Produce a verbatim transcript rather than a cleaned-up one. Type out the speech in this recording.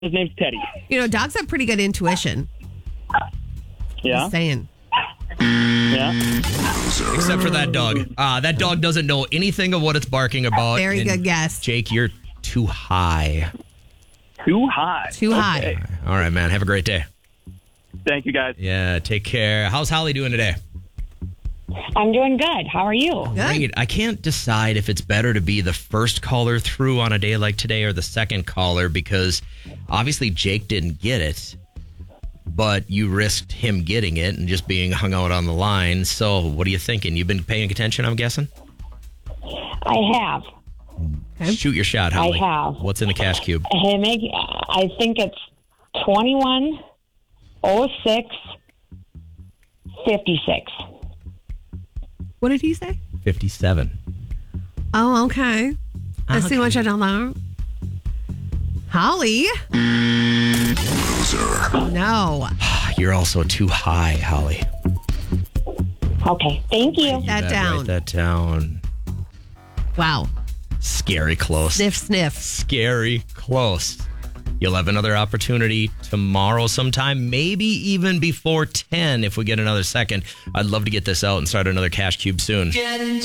His name's Teddy. You know, dogs have pretty good intuition. Yeah? Just saying. Yeah? Except for that dog. Uh, that dog doesn't know anything of what it's barking about. Very And good guess. Jake, you're too high. Too high. Too Okay. high. All right, man. Have a great day. Thank you, guys. Yeah, take care. How's Holly doing today? I'm doing good. How are you? Good. Great. I can't decide if it's better to be the first caller through on a day like today or the second caller because obviously Jake didn't get it, but you risked him getting it and just being hung out on the line. So what are you thinking? You've been paying attention, I'm guessing? I have. Okay. Shoot your shot, Holly. I have. What's in the cash cube? Hey, Meg, I think it's twenty-one oh six fifty-six. What did he say? fifty-seven. Oh, okay. Let's see what I don't know. Holly? No. You're also too high, Holly. Okay, thank you. Write that Yeah, down. Write that down. Wow. Scary close. Sniff, sniff. Scary close. You'll have another opportunity tomorrow sometime, maybe even before ten if we get another second. I'd love to get this out and start another Cash Cube soon.